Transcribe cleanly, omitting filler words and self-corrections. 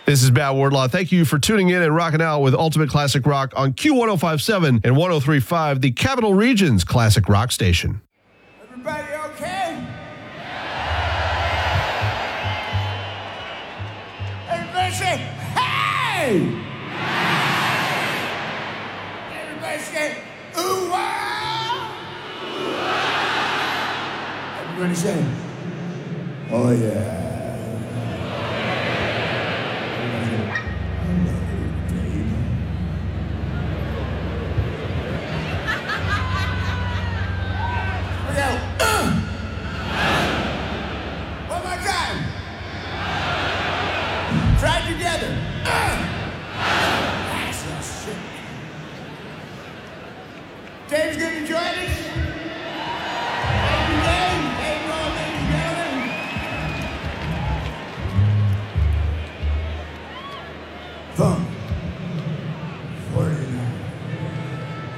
This is Matt Wardlaw. Thank you for tuning in and rocking out with Ultimate Classic Rock on Q1057 and 1035, the Capital Region's classic rock station. Everybody okay? Everybody say, hey! Everybody say, ooh, wow! Everybody say, oh, yeah. One more time. Try it together. That's a shit. Dave's gonna join us. Thank you, Dave. Thank you all, ladies and gentlemen. Funk.